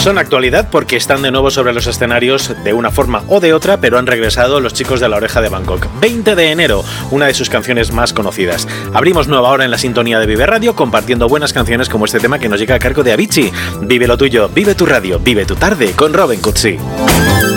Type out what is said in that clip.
Son actualidad porque están de nuevo sobre los escenarios de una forma o de otra, pero han regresado los chicos de La Oreja de Bangkok. 20 de enero, una de sus canciones más conocidas. Abrimos nueva hora en la sintonía de Vive Radio, compartiendo buenas canciones como este tema que nos llega a cargo de Avicii. Vive lo tuyo, vive tu radio, vive tu tarde con Robin Cutsi.